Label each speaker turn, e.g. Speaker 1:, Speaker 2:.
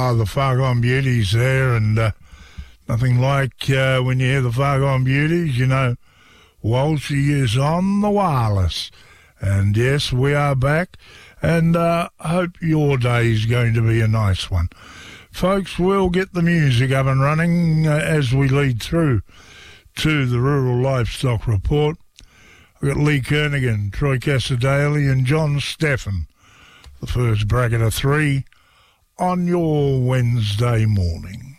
Speaker 1: The Far Gone Beauties there, and nothing like when you hear the Far Gone Beauties, you know, Walshy is on the wireless. And yes, we are back, and I hope your day is going to be a nice one. Folks, we'll get the music up and running as we lead through to the Rural Livestock Report. I've got Lee Kernaghan, Troy Cassadaly and John Steffen. The first bracket of three on your Wednesday morning.